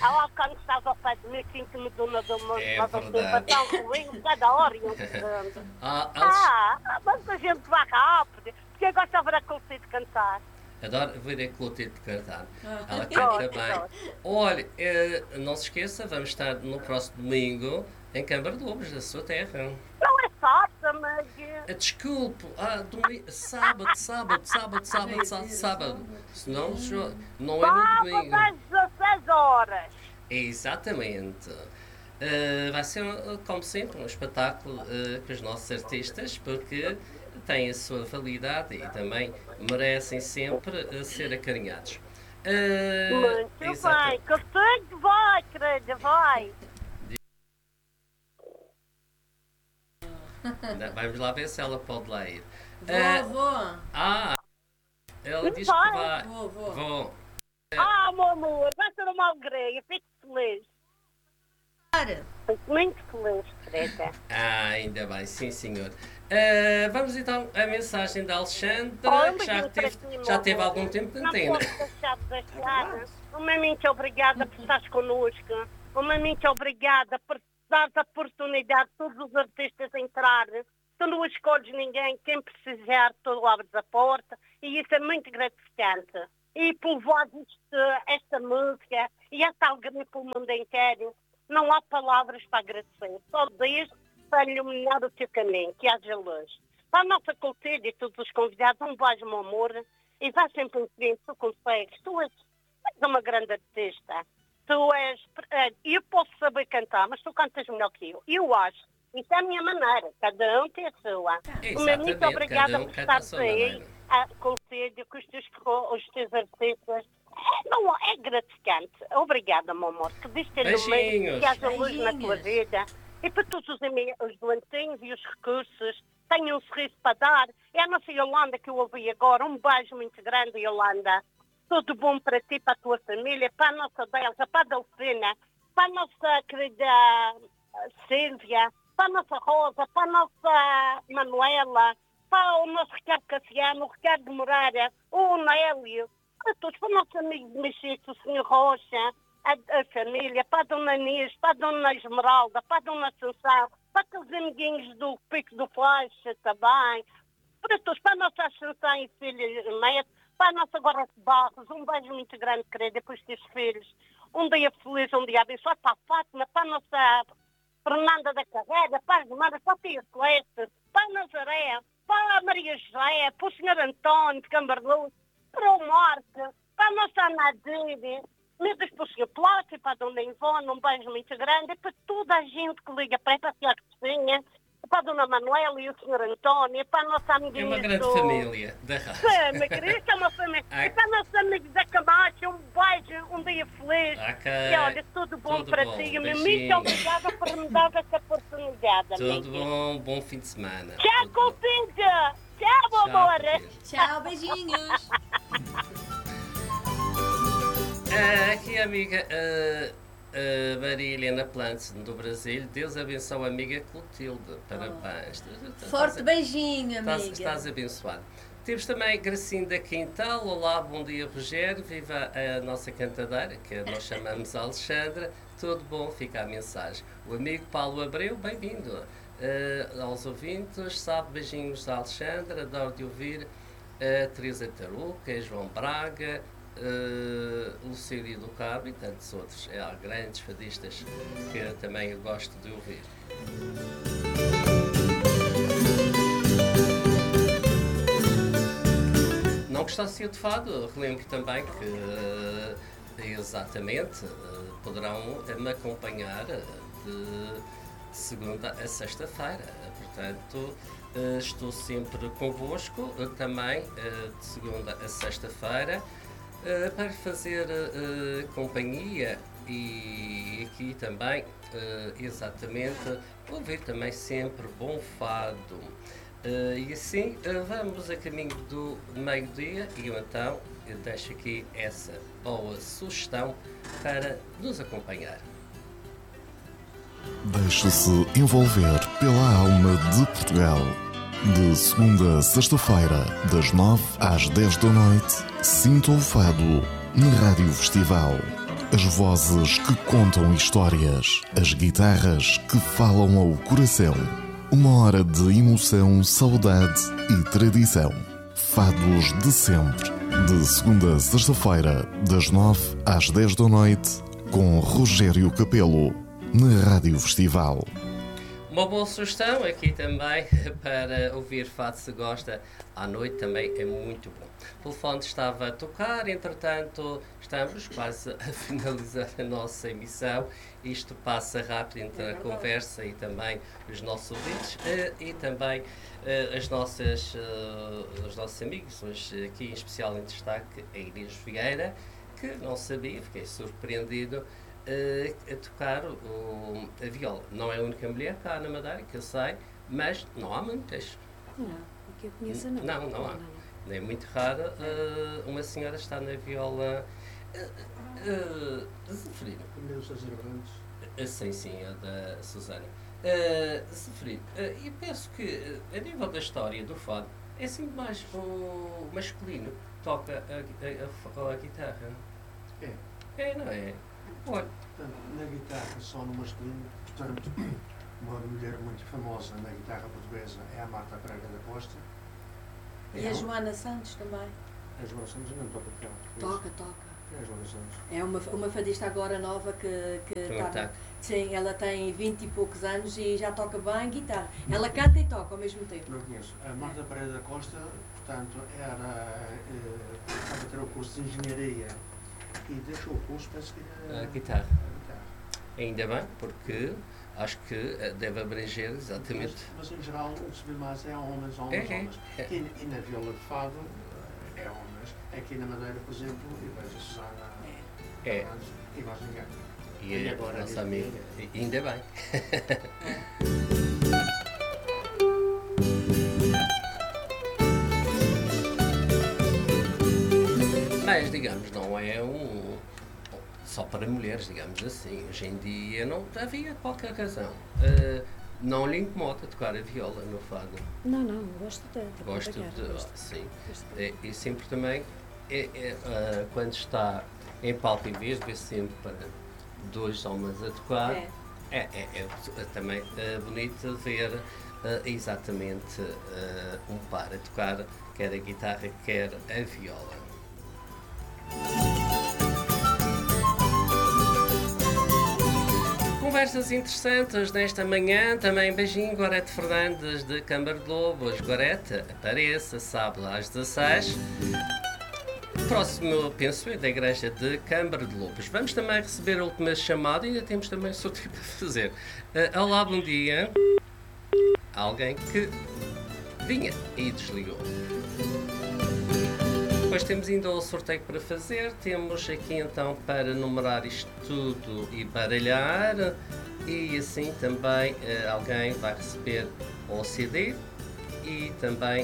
Ao bocado estás ao pé de mim, sinto-me dona de uma verdade. comigo, cada hora e um segundo. Ah, Mas a gente vai rápido, porque eu gosto de ver a Clotilde cantar. adoro ver a Clotilde cantar. Ela Gosto, canta bem. Olha, não se esqueça, vamos estar no próximo domingo em Câmara de Lobos, da sua terra. Não é fácil, mas... Desculpe, sábado. Senão, não é no Sábado domingo. às 16 horas. Exatamente. Vai ser, como sempre, um espetáculo com os nossos artistas, porque têm a sua validade e também merecem sempre ser acarinhados. Muito bem, que tudo vai, querida, vai. Vamos lá ver se ela pode lá ir. Vou. Ela diz que vai. Vou. Meu amor, vai ser uma alegria, fico feliz. Fico muito feliz, querida. Ainda bem, sim senhor. Vamos então à mensagem da Alexandra, que já teve algum tempo de antena. Não posso deixar de deixar. Uma muito obrigada por estares connosco. Uma muito obrigada por dar a oportunidade a todos os artistas a entrar. Tu não escolhes ninguém, quem precisar, tu abres a porta. E isso é muito gratificante. E por vós esta música e esta alegria pelo mundo inteiro, não há palavras para agradecer. Só Deus para iluminar o teu caminho, que haja luz. Para a nossa Clotilde e todos os convidados, um beijo, meu amor, e vá sempre em frente, tu consegues. Tu és uma grande artista. Tu és... Eu posso saber cantar, mas tu cantas melhor que eu. Eu acho. Isso é a minha maneira. Cada um tem a sua. Muito obrigada por estares aí, Clotilde, com os teus artistas. Não, é gratificante. Obrigada, meu amor. Que Deus te ilumine, que haja luz na tua vida. E para todos os doentinhos e os recursos, tenham um sorriso para dar. É a nossa Yolanda que eu ouvi agora. Um beijo muito grande, Yolanda. Tudo bom para ti, para a tua família, para a nossa Delsa, para a Delfina, para a nossa querida Sílvia, para a nossa Rosa, para a nossa Manuela, para o nosso Ricardo Cassiano, o Ricardo Moreira, o Nélio, para todos, para o nosso amigo de Mexico, o Sr. Rocha, a família, para a Dona Inês, para a Dona Esmeralda, para a Dona Assunção, para aqueles amiguinhos do Pico do Faixa também, para todos, para a nossa Assunção e filha Neto, para a nossa Guarda de Barros, um beijo muito grande, querida, para os teus filhos. Um dia feliz, um dia abençoado, para a Fátima, para a nossa Fernanda da Carreira, para as Maras, para a Tia Celeste, para a Nazaré, para a Maria José, para o Sr. António de Cambarluz, para o Marco, para a nossa Anadine, meu Deus, para o Sr. Plácio, para a Dona Ivone, um beijo muito grande, e para toda a gente que liga para a Senhora Cozinha, para a Dona Manuela e o Sr. António, para a nossa amiguinha. É uma grande família da rádio. Sim, minha querida, é uma família. E para a nossa amiga da Camacha, um beijo, um dia feliz. E olha, tudo bom para ti. Muito obrigada por me dar essa oportunidade. Tudo bom, bom fim de semana. Tchau, Clotilde. Tchau, meu amor. Tchau, beijinhos. Aqui a amiga Maria Helena Plantes do Brasil. Deus abençoe a amiga Clotilde. Parabéns. Forte beijinho, amiga. Estás abençoado. Temos também Gracinda Quintal. Olá, bom dia, Rogério. Viva a nossa cantadeira, que nós chamamos Alexandra. Tudo bom? Fica a mensagem. O amigo Paulo Abreu, bem-vindo. Aos ouvintes, sabe, beijinhos da Alexandra. Adoro de ouvir a Teresa Taruca, João Braga, Lucílio do Cabo e tantos outros. Há grandes fadistas que eu também gosto de ouvir. Não gostasse de fado, relembro também que exatamente poderão me acompanhar de segunda a sexta-feira. Portanto, estou sempre convosco também de segunda a sexta-feira para fazer companhia e aqui também exatamente ouvir também sempre bom fado. E assim vamos a caminho do meio-dia e eu então deixo aqui essa boa sugestão para nos acompanhar. Deixe-se envolver pela alma de Portugal. De segunda a sexta-feira, das 9 às 10 da noite, sinta o fado na Rádio Festival. As vozes que contam histórias, as guitarras que falam ao coração. Uma hora de emoção, saudade e tradição. Fados de sempre. De segunda a sexta-feira, das 9 às 10 da noite, com Rogério Capelo, na Rádio Festival. Uma boa sugestão aqui também para ouvir fado se gosta à noite também é muito bom. O telefone estava a tocar, entretanto estamos quase a finalizar a nossa emissão. Isto passa rápido entre a conversa e também os nossos ouvintes e também os nossos amigos. Hoje aqui em especial em destaque a Inês Figueira, que não sabia, fiquei surpreendido a tocar a viola. Não é a única mulher cá na Madeira, que eu sei, mas não há muitas. Não, que eu conheço não. Não há. É muito raro uma senhora estar na viola. Zeferino. Sim, a da Susana. Zeferino, eu penso que a nível da história do fado é sempre mais o masculino que toca a guitarra. Não é? Olha. Na guitarra, só no masculino, portanto, uma mulher muito famosa na guitarra portuguesa é a Marta Pereira da Costa. E a Joana Santos também. A Joana Santos não toca piano. Toca. É a Joana Santos. É uma fadista agora nova que tá. Sim, ela tem 20 e poucos anos e já toca bem guitarra. Ela canta e toca ao mesmo tempo. Não conheço. A Marta Pereira da Costa, portanto, estava a ter o curso de engenharia e deixou o curso para seguir A guitarra. Ainda bem, porque acho que deve abranger exatamente. Mas em geral o que se vê mais é homens. E na viola de fado é homens. Aqui na Madeira, por exemplo, eu vejo a Susana e mais ninguém. E agora a nossa amiga. Ainda bem. Mas digamos, não é só para mulheres, digamos assim. Hoje em dia não havia qualquer razão. Não lhe incomoda tocar a viola no fado? Não, gosto de Gosto acompanhar, sim. gosto. E sempre também, quando está em palco, em vez de ver sempre dois homens a tocar, é também bonito ver exatamente um par a tocar, quer a guitarra, quer a viola. Conversas interessantes nesta manhã, também beijinho, Gorete Fernandes de Câmara de Lobos. Gorete, apareça, sábado às 16. Próximo, penso eu, da Igreja de Câmara de Lobos. Vamos também receber a última chamada e ainda temos também sorteio para fazer. Olá, bom dia. Alguém que vinha e desligou. Depois temos ainda o sorteio para fazer, temos aqui então para numerar isto tudo e baralhar e assim também alguém vai receber o CD e também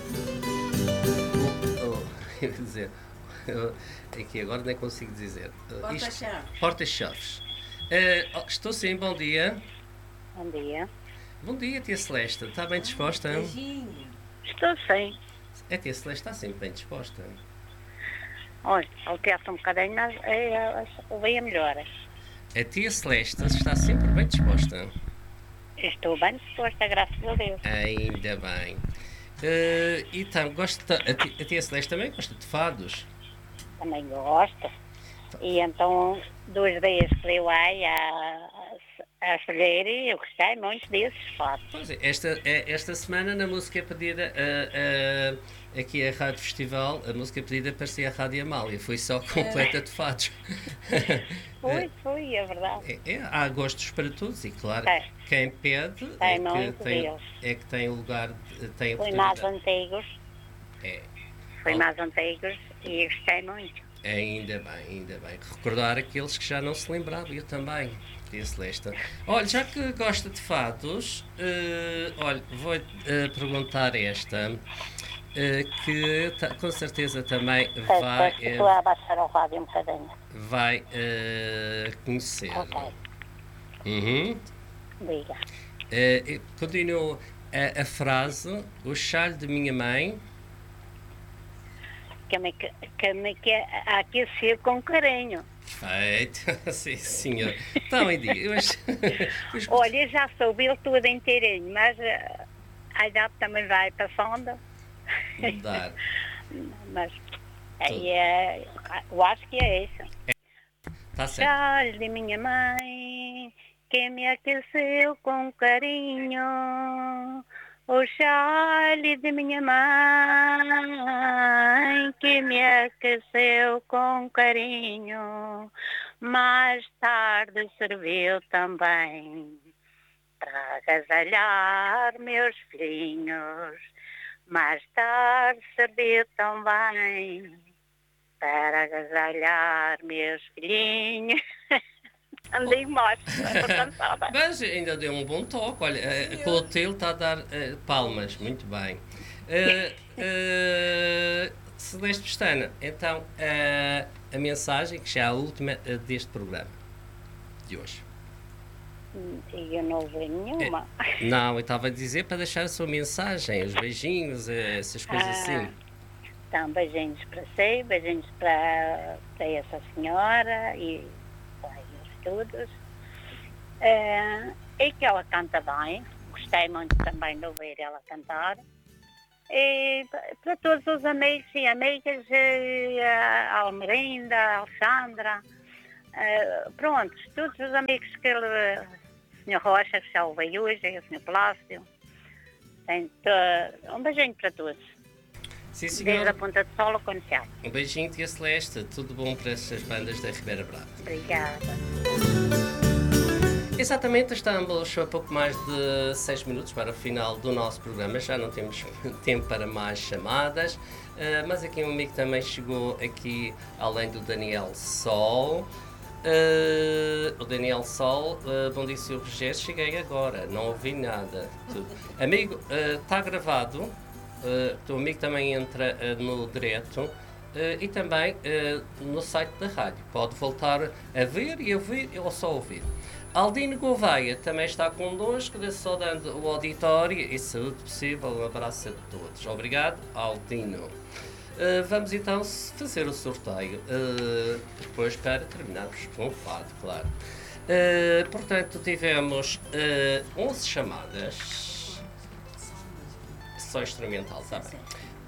eu ia dizer, aqui agora nem consigo dizer. Porta-chaves. Porta-chaves. Estou sim, bom dia. Bom dia. Bom dia, tia Celeste, está bem disposta? Beijinho. Estou sim. A tia Celeste está sempre bem disposta. Olha, altera-se um bocadinho, mas veio melhor. A tia Celeste está sempre bem disposta. Estou bem disposta, graças a Deus. Ainda bem. Então, a tia Celeste também gosta de fados? Também gosto. E então, 2 dias que deu aí a escolher e eu gostei muito desses fatos. Pois é, esta semana na música pedida aqui a Rádio Festival, a música pedida parecia a Rádio Amália, foi só completa de fados. Foi, é verdade. Há gostos para todos e claro, quem pede é que tem o lugar, tem a Foi oportunidade. mais antigos. Foi mais antigos e gostei muito. Ainda bem. Recordar aqueles que já não se lembravam, eu também, tia Celeste. Olha, já que gosta de fados, vou perguntar esta, que com certeza também vai... Estou a abaixar o rádio um bocadinho. Vai conhecer. Ok. Uhum. Diga. Continuo a frase, o chale de minha mãe... Que me aquecer com carinho. Perfeito, sim senhor. Então, Edi, Olha, já soube ele tudo inteirinho, mas a idade também vai passando. mudar. Mas aí eu acho que é isso. Está certo. Chale de minha mãe, que me aqueceu com carinho. O chale de minha mãe, que me aqueceu com carinho. Mais tarde serviu também para agasalhar meus filhinhos. Mais tarde serviu também para agasalhar meus filhinhos. Andei mostra, cansada. Mas ainda deu um bom toque. Olha, Clotilde está a dar palmas. Muito bem. Celeste Pestana, então a mensagem, que já é a última deste programa de hoje. E eu não ouvi nenhuma. Não, eu estava a dizer para deixar a sua mensagem, os beijinhos, essas coisas assim. Então, beijinhos para si, beijinhos para essa senhora e para eles todos. E que ela canta bem, gostei muito também de ouvir ela cantar. E para todos os amigos e amigas, a Almerinda, a Alexandra, pronto, todos os amigos que ele, o Sr. Rocha, que já o veio hoje, e o Sr. Plácido. Um beijinho para todos. Sim, Desde senhor. a Ponta de Sol ao Comercial. Um beijinho, tia Celeste. Tudo bom para essas bandas da Ribeira Brava. Obrigada. Exatamente, estamos a pouco mais de 6 minutos para o final do nosso programa. Já não temos tempo para mais chamadas, mas aqui um amigo também chegou aqui, além do Daniel Sol. O Daniel Sol, bom dia, Sr. Rogério, cheguei agora, não ouvi nada. Tudo. Amigo, está gravado, o teu amigo também entra no direto. E também no site da rádio. Pode voltar a ver e ouvir ou só ouvir. Aldino Gouveia também está connosco, saudando o auditório e saúde possível. Um abraço a todos. Obrigado, Aldino. Vamos então fazer o sorteio, depois para terminarmos com o fado, claro. Portanto, tivemos 11 chamadas. Só instrumental, está bem.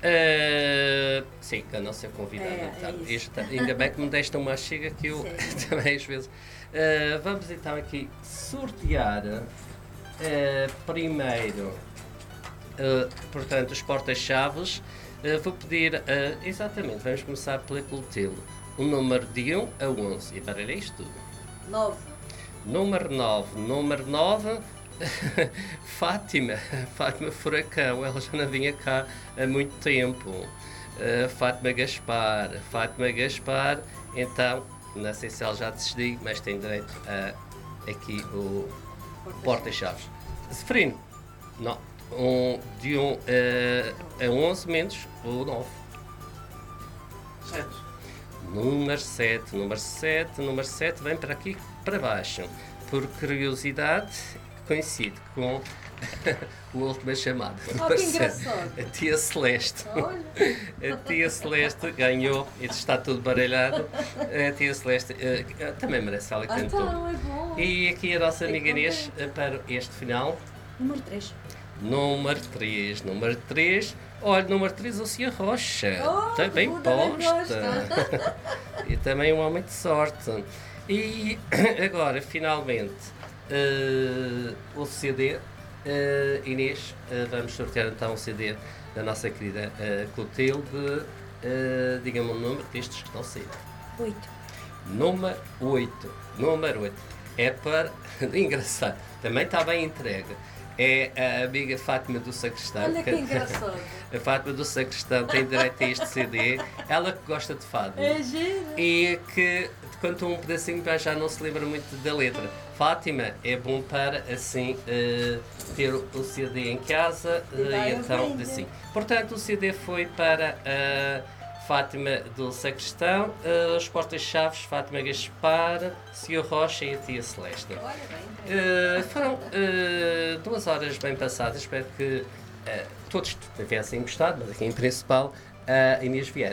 Sim, a nossa convidada. Ainda bem que me deste uma chega que eu também às vezes. Vamos então aqui sortear primeiro, portanto, os porta-chaves. Vou pedir, exatamente, vamos começar pela Clotilde, o número de 1 a 11, e baralhei isto tudo. 9. Número 9, Fátima Furacão, ela já não vinha cá há muito tempo. Fátima Gaspar, então, não sei se ela já decidiu, mas tem direito a aqui o porta-chaves. Seferino, não, de 1 a 11 menos o 9. 7. Número 7 vem para aqui para baixo. Por curiosidade, coincide com a última chamada. Oh, que engraçado. A tia Celeste. Olha. A tia Celeste ganhou, isto está tudo baralhado. A tia Celeste também merece, ela cantou. Então, é bom. E aqui a nossa amiga Inês para este final. Número 3. Número 3. Olha, número 3, o Sr. Rocha. Também posta. E também um homem de sorte. E agora, finalmente, o CD. Inês, vamos sortear então o CD da nossa querida Clotilde. Diga-me o número destes que estão a sair. 8. Número 8. É para... Engraçado. Também está bem entregue. É a amiga Fátima do Sacristão. Olha que engraçado. A Fátima do Sacristão tem direito a este CD. Ela que gosta de fado. É giro. E que cantou um pedacinho, mas já não se lembra muito da letra. Fátima, é bom para assim ter o CD em casa e então assim. Portanto, o CD foi para a Fátima do Sacristão, os porta-chaves Fátima Gaspar, Sr. Rocha e a tia Celeste. Foram 2 horas bem passadas, espero que todos tivessem gostado, mas aqui em principal a Inês Vieira.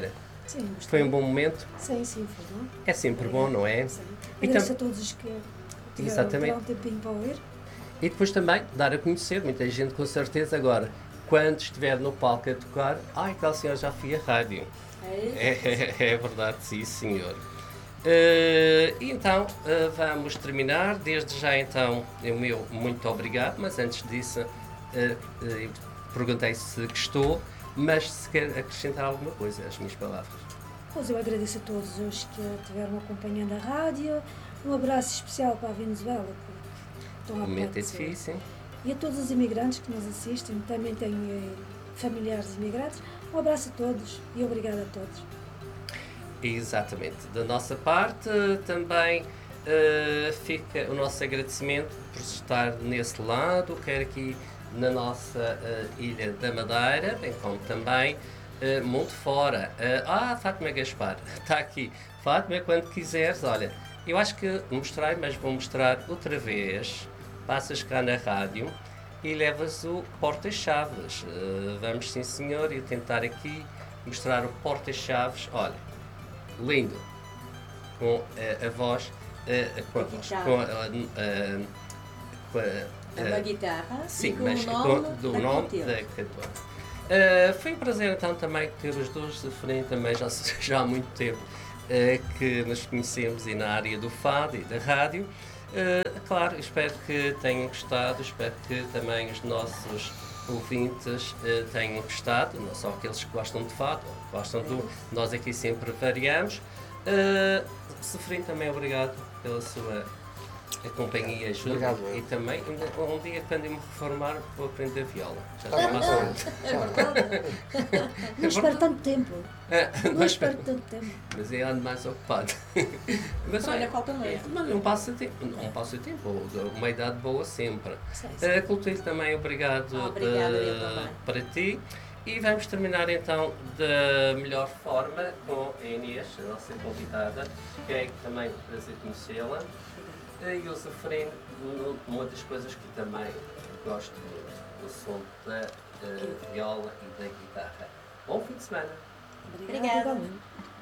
Sim, gostei. Foi um bom momento? Sim, foi bom. É sempre bom, não é? Sim. E Agradeço tam- a todos os que Exatamente. tiveram um tempinho para ouvir. E depois também dar a conhecer, muita gente com certeza agora, quando estiver no palco a tocar, aquele senhor já foi à rádio. É verdade, sim senhor. E então vamos terminar. Desde já então o meu muito obrigado, mas antes disso eu perguntei se gostou, mas se quer acrescentar alguma coisa às minhas palavras. Pois eu agradeço a todos os que estiveram acompanhando a rádio. Um abraço especial para a Venezuela, que estão O a momento é parte. difícil. E a todos os imigrantes que nos assistem, também tenho familiares imigrantes. Um abraço a todos e obrigada a todos. Exatamente. Da nossa parte também fica o nosso agradecimento por estar nesse lado, quer aqui na nossa Ilha da Madeira, bem como também muito fora. Fátima Gaspar, está aqui. Fátima, quando quiseres, olha, eu acho que mostrei, mas vou mostrar outra vez. Passas cá na rádio e levas o porta-chaves. Vamos, sim senhor, e tentar aqui mostrar o porta-chaves. Olha, lindo, com a voz, com a voz, É uma guitarra sim, e com mas o nome do da nome cantora. da cantora. Foi um prazer então também ter os dois de frente, também já há muito tempo que nos conhecemos e na área do fado e da rádio. Claro, espero que tenham gostado, espero que também os nossos ouvintes tenham gostado, não só aqueles que gostam de fado, gostam do. Nós aqui sempre variamos. Seferino, também obrigado pela sua companhia e ajuda. Obrigado. E também, um dia, quando eu me reformar, vou aprender viola. Já está mais ou menos. Não espero tanto tempo. Não espero tanto tempo. Mas eu ando mais ocupado. Mas Olha, falta muito. mas não passa tempo, uma idade boa sempre. Sim, sim. Clotilde, também obrigado Obrigada, eu também. para ti. E vamos terminar então da melhor forma com a Inês, a nossa convidada, que é também um prazer conhecê-la. E o Seferino, uma das coisas que também gosto muito, o som da viola e da guitarra. Bom fim de semana! Obrigada. Igualmente.